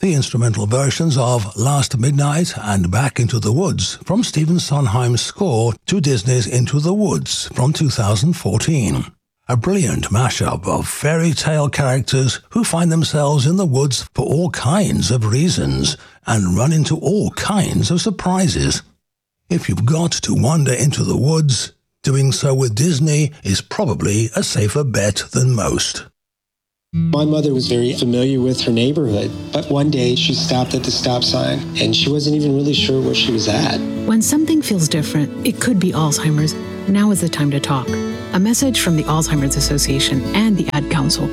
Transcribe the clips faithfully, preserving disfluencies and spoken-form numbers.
the instrumental versions of Last Midnight and Back into the Woods from Stephen Sondheim's score to Disney's Into the Woods from two thousand fourteen. A brilliant mashup of fairy tale characters who find themselves in the woods for all kinds of reasons and run into all kinds of surprises. If you've got to wander into the woods, doing so with Disney is probably a safer bet than most. My mother was very familiar with her neighborhood, but one day she stopped at the stop sign and she wasn't even really sure where she was at. When something feels different, it could be Alzheimer's. Now is the time to talk. A message from the Alzheimer's Association and the Ad Council.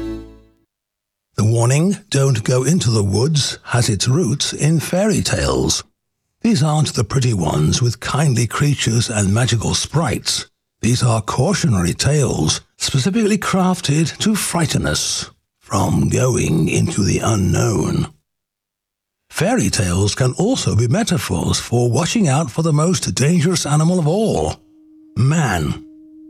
The warning, "Don't go into the woods," has its roots in fairy tales. These aren't the pretty ones with kindly creatures and magical sprites. These are cautionary tales, specifically crafted to frighten us from going into the unknown. Fairy tales can also be metaphors for watching out for the most dangerous animal of all, man.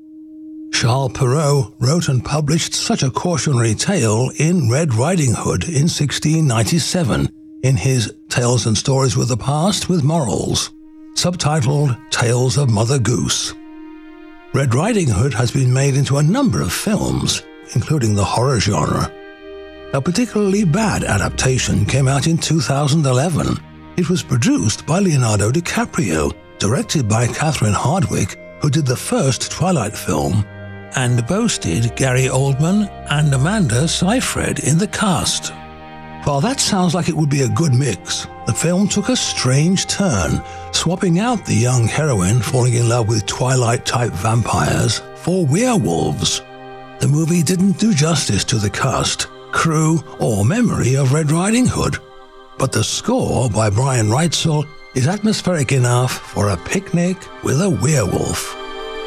Charles Perrault wrote and published such a cautionary tale in Red Riding Hood in sixteen ninety-seven in his Tales and Stories of the Past with Morals, subtitled Tales of Mother Goose. Red Riding Hood has been made into a number of films, including the horror genre. A particularly bad adaptation came out in two thousand eleven. It was produced by Leonardo DiCaprio, directed by Catherine Hardwicke, who did the first Twilight film, and boasted Gary Oldman and Amanda Seyfried in the cast. While that sounds like it would be a good mix, the film took a strange turn, swapping out the young heroine falling in love with Twilight-type vampires for werewolves. The movie didn't do justice to the cast, crew, or memory of Red Riding Hood, but the score by Brian Reitzell is atmospheric enough for a picnic with a werewolf.